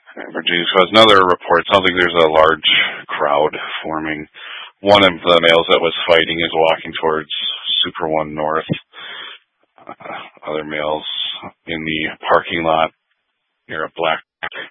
Virginia has another report. Sounds like there's a large crowd forming. One of the males that was fighting is walking towards Super One North. Other males in the parking lot near a black